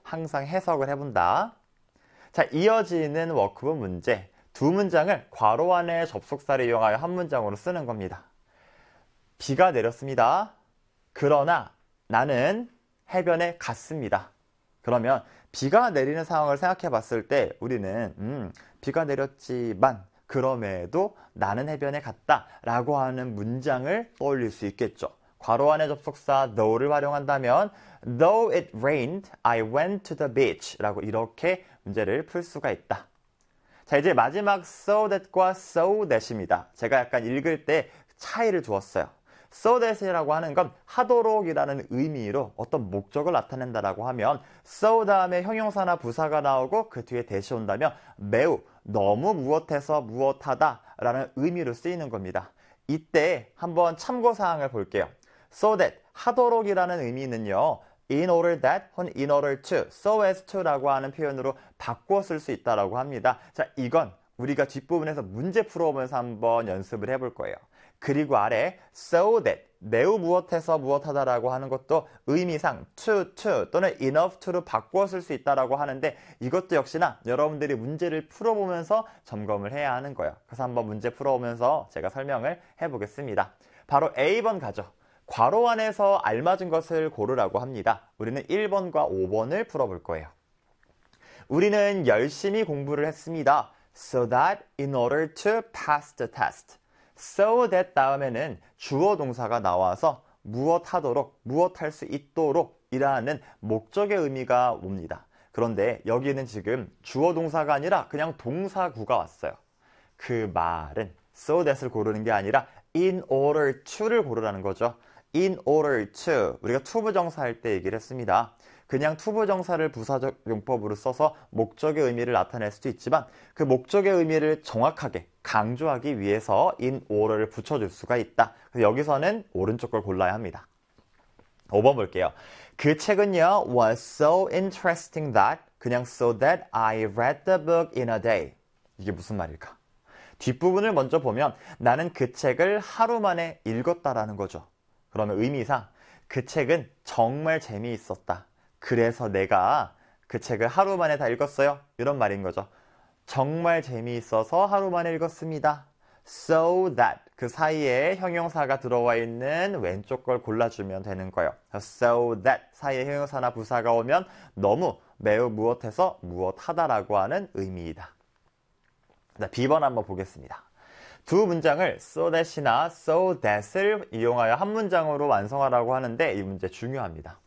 항상 해석을 해본다. 자, 이어지는 워크북 문제. 두 문장을 괄호 안에 접속사를 이용하여 한 문장으로 쓰는 겁니다. 비가 내렸습니다. 그러나 나는 해변에 갔습니다. 그러면 비가 내리는 상황을 생각해 봤을 때 우리는 비가 내렸지만 그럼에도 나는 해변에 갔다 라고 하는 문장을 떠올릴 수 있겠죠. 괄호 안에 접속사 though를 활용한다면 Though it rained, I went to the beach 라고 이렇게 문제를 풀 수가 있다. 자, 이제 마지막 so that과 so that입니다. 제가 약간 읽을 때 차이를 두었어요. so that이라고 하는 건 하도록이라는 의미로 어떤 목적을 나타낸다라고 하면 so 다음에 형용사나 부사가 나오고 그 뒤에 that이 온다면 매우, 너무 무엇해서 무엇하다 라는 의미로 쓰이는 겁니다. 이때 한번 참고사항을 볼게요. so that, 하도록이라는 의미는요. in order that 혹은 in order to, so as to 라고 하는 표현으로 바꿔 쓸 수 있다고 합니다. 자, 이건 우리가 뒷부분에서 문제 풀어오면서 한번 연습을 해볼 거예요. 그리고 아래 so that, 매우 무엇해서 무엇하다라고 하는 것도 의미상 to 또는 enough to로 바꿔 쓸 수 있다라고 하는데 이것도 역시나 여러분들이 문제를 풀어보면서 점검을 해야 하는 거예요. 그래서 한번 문제 풀어오면서 제가 설명을 해보겠습니다. 바로 A번 가죠. 괄호 안에서 알맞은 것을 고르라고 합니다. 우리는 1번과 5번을 풀어볼 거예요. 우리는 열심히 공부를 했습니다. So that in order to pass the test. So that 다음에는 주어 동사가 나와서 무엇 하도록, 무엇 할 수 있도록 이라는 목적의 의미가 옵니다. 그런데 여기는 지금 주어 동사가 아니라 그냥 동사구가 왔어요. 그 말은 so that을 고르는 게 아니라 in order to를 고르라는 거죠. in order to, 우리가 투부정사 할 때 얘기를 했습니다. 그냥 투부정사를 부사적 용법으로 써서 목적의 의미를 나타낼 수도 있지만 그 목적의 의미를 정확하게 강조하기 위해서 in order를 붙여줄 수가 있다. 그래서 여기서는 오른쪽 걸 골라야 합니다. 5번 볼게요. 그 책은요, was so interesting that, 그냥 so that I read the book in a day. 이게 무슨 말일까? 뒷부분을 먼저 보면 나는 그 책을 하루 만에 읽었다라는 거죠. 그러면 의미상 그 책은 정말 재미있었다. 그래서 내가 그 책을 하루 만에 다 읽었어요. 이런 말인 거죠. 정말 재미있어서 하루 만에 읽었습니다. So that, 그 사이에 형용사가 들어와 있는 왼쪽 걸 골라주면 되는 거예요. So that 사이에 형용사나 부사가 오면 너무, 매우 무엇해서 무엇하다라고 하는 의미이다. B번 한번 보겠습니다. 두 문장을 so that이나 so that을 이용하여 한 문장으로 완성하라고 하는데 이 문제 중요합니다.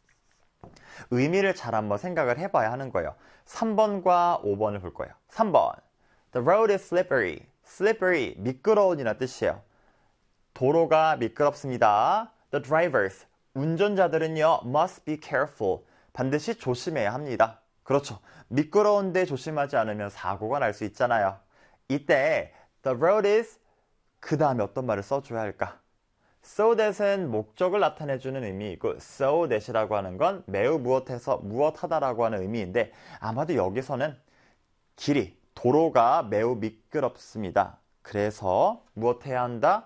의미를 잘 한번 생각을 해봐야 하는 거예요. 3번과 5번을 볼 거예요. 3번, The road is slippery. slippery, 미끄러운이라는 뜻이에요. 도로가 미끄럽습니다. The drivers, 운전자들은요, must be careful. 반드시 조심해야 합니다. 그렇죠. 미끄러운데 조심하지 않으면 사고가 날 수 있잖아요. 이때 The road is, 그 다음에 어떤 말을 써줘야 할까? So that은 목적을 나타내주는 의미이고 so that이라고 하는 건 매우 무엇해서 무엇하다라고 하는 의미인데 아마도 여기서는 길이, 도로가 매우 미끄럽습니다. 그래서 무엇해야 한다?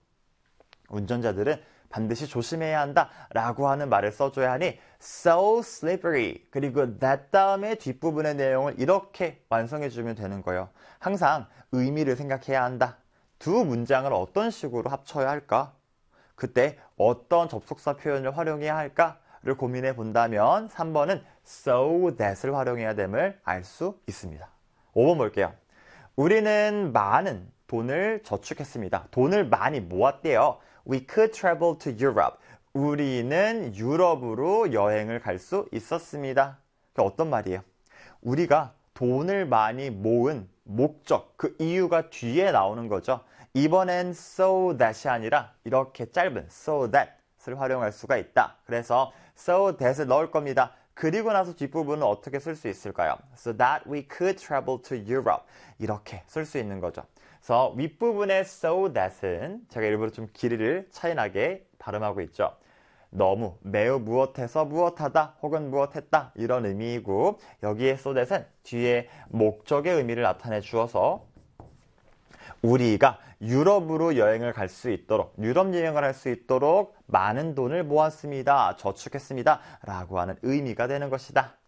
운전자들은 반드시 조심해야 한다 라고 하는 말을 써줘야 하니 so slippery 그리고 that 다음에 뒷부분의 내용을 이렇게 완성해주면 되는 거예요. 항상 의미를 생각해야 한다. 두 문장을 어떤 식으로 합쳐야 할까? 그때 어떤 접속사 표현을 활용해야 할까를 고민해 본다면 3번은 so that을 활용해야 됨을 알 수 있습니다. 5번 볼게요. 우리는 많은 돈을 저축했습니다. 돈을 많이 모았대요. We could travel to Europe. 우리는 유럽으로 여행을 갈 수 있었습니다. 어떤 말이에요? 우리가 돈을 많이 모은 목적, 그 이유가 뒤에 나오는 거죠. 이번엔 so that이 아니라 이렇게 짧은 so that을 활용할 수가 있다. 그래서 so that을 넣을 겁니다. 그리고 나서 뒷부분은 어떻게 쓸 수 있을까요? So that we could travel to Europe. 이렇게 쓸 수 있는 거죠. 그래서 윗부분의 so that은 제가 일부러 좀 길이를 차이나게 발음하고 있죠. 너무, 매우 무엇해서 무엇하다 혹은 무엇했다 이런 의미이고 여기에 so that은 뒤에 목적의 의미를 나타내 주어서 우리가 유럽으로 여행을 갈 수 있도록 유럽 여행을 할 수 있도록 많은 돈을 모았습니다. 저축했습니다. 라고 하는 의미가 되는 것이다.